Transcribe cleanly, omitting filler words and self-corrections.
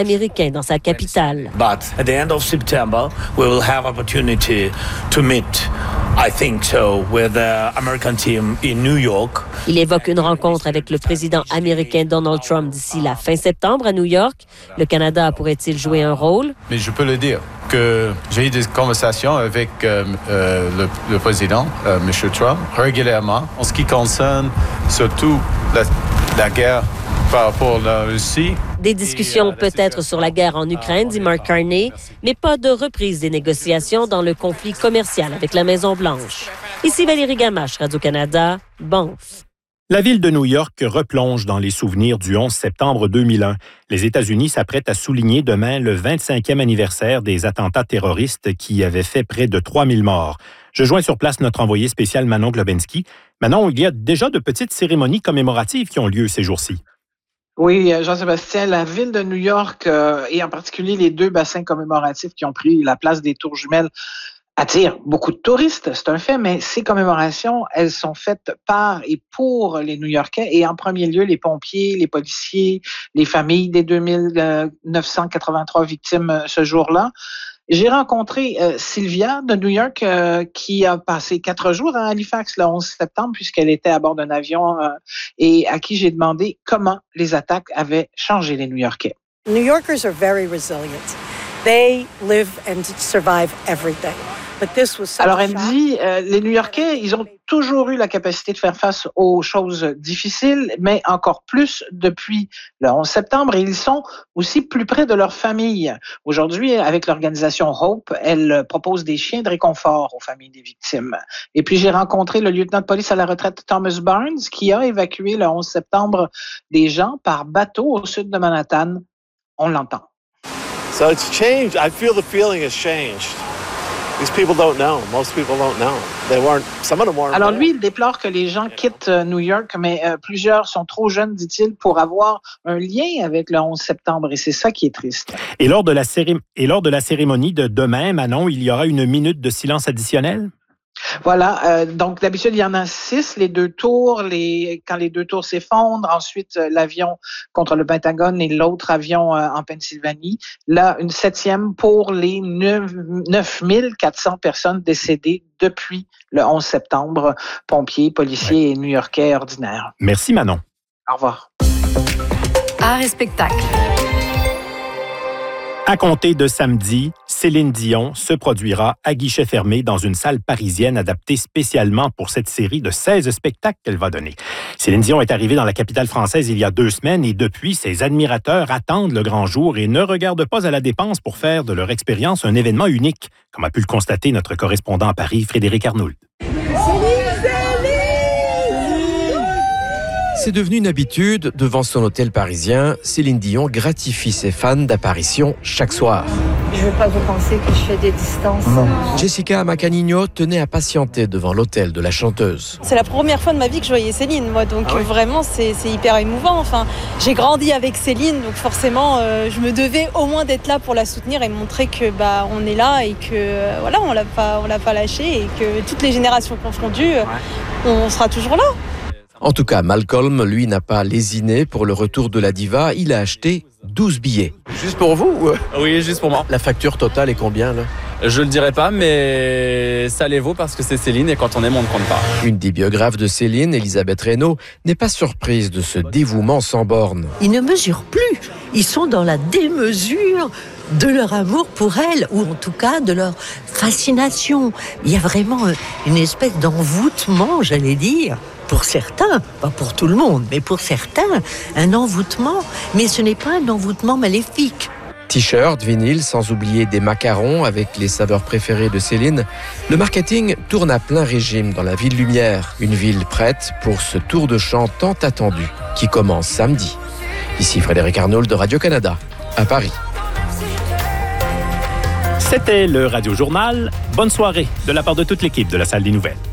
américain dans sa capitale. But at the end of September, we will have opportunity to meet, I think so, with the American team in New York. Il évoque une rencontre avec le président américain Donald Trump d'ici la fin septembre à New York. Le Canada pourrait-il jouer un rôle? Mais je peux le dire que j'ai eu des conversations avec le président, M. Trump, régulièrement, en ce qui concerne surtout la guerre par rapport à la Russie. Des discussions peut-être sur la guerre en Ukraine, dit Mark Carney, mais pas de reprise des négociations dans le conflit commercial avec la Maison-Blanche. Ici Valérie Gamache, Radio-Canada, Banff. La ville de New York replonge dans les souvenirs du 11 septembre 2001. Les États-Unis s'apprêtent à souligner demain le 25e anniversaire des attentats terroristes qui avaient fait près de 3000 morts. Je joins sur place notre envoyé spécial Manon Globensky. Manon, il y a déjà de petites cérémonies commémoratives qui ont lieu ces jours-ci. Oui, Jean-Sébastien, la ville de New York et en particulier les 2 bassins commémoratifs qui ont pris la place des Tours Jumelles attirent beaucoup de touristes, c'est un fait, mais ces commémorations, elles sont faites par et pour les New-Yorkais et en premier lieu les pompiers, les policiers, les familles des 2983 victimes ce jour-là. J'ai rencontré Sylvia de New York qui a passé 4 jours à Halifax le 11 septembre puisqu'elle était à bord d'un avion et à qui j'ai demandé comment les attaques avaient changé les New-Yorkais. New Yorkers are very resilient. They live and survive every day. Alors, elle dit, les New-Yorkais, ils ont toujours eu la capacité de faire face aux choses difficiles, mais encore plus depuis le 11 septembre. Et ils sont aussi plus près de leur famille. Aujourd'hui, avec l'organisation Hope, elle propose des chiens de réconfort aux familles des victimes. Et puis, j'ai rencontré le lieutenant de police à la retraite Thomas Barnes, qui a évacué le 11 septembre des gens par bateau au sud de Manhattan. On l'entend. So it's changed. I feel the feeling has changed. These people don't know. Most people don't know. Some of them weren't. Alors lui, il déplore que les gens quittent New York, mais plusieurs sont trop jeunes, dit-il, pour avoir un lien avec le 11 septembre. Et c'est ça qui est triste. Et lors de la cérémonie de demain, Manon, il y aura une minute de silence additionnelle? Voilà, donc d'habitude, il y en a 6, les 2 tours, quand les 2 tours s'effondrent, ensuite l'avion contre le Pentagone et l'autre avion en Pennsylvanie. Là, une 7e pour les 9400 personnes décédées depuis le 11 septembre, pompiers, policiers et New-Yorkais ordinaires. Merci Manon. Au revoir. Art et spectacle. À compter de samedi, Céline Dion se produira à guichet fermé dans une salle parisienne adaptée spécialement pour cette série de 16 spectacles qu'elle va donner. Céline Dion est arrivée dans la capitale française il y a 2 semaines et depuis, ses admirateurs attendent le grand jour et ne regardent pas à la dépense pour faire de leur expérience un événement unique, comme a pu le constater notre correspondant à Paris, Frédéric Arnould. C'est devenu une habitude, devant son hôtel parisien, Céline Dion gratifie ses fans d'apparition chaque soir. Je ne veux pas vous penser que je fais des distances. Non. Jessica Macanino tenait à patienter devant l'hôtel de la chanteuse. C'est la première fois de ma vie que je voyais Céline, moi, donc vraiment c'est hyper émouvant. Enfin, j'ai grandi avec Céline, donc forcément je me devais au moins d'être là pour la soutenir et montrer que on est là et que voilà, on l'a pas lâché et que toutes les générations confondues, on sera toujours là. En tout cas, Malcolm, lui, n'a pas lésiné pour le retour de la diva. Il a acheté 12 billets. Juste pour vous? Oui, juste pour moi. La facture totale est combien, là? Je le dirai pas, mais ça les vaut parce que c'est Céline et quand on aime, on ne compte pas. Une des biographes de Céline, Elisabeth Reynaud, n'est pas surprise de ce dévouement sans borne. Ils ne mesurent plus. Ils sont dans la démesure de leur amour pour elle, ou en tout cas de leur fascination. Il y a vraiment une espèce d'envoûtement, j'allais dire. Pour certains, pas pour tout le monde, mais pour certains, un envoûtement. Mais ce n'est pas un envoûtement maléfique. T-shirt, vinyle, sans oublier des macarons avec les saveurs préférées de Céline. Le marketing tourne à plein régime dans la ville lumière. Une ville prête pour ce tour de chant tant attendu qui commence samedi. Ici Frédéric Arnould de Radio-Canada, à Paris. C'était le Radio Journal. Bonne soirée de la part de toute l'équipe de la Salle des Nouvelles.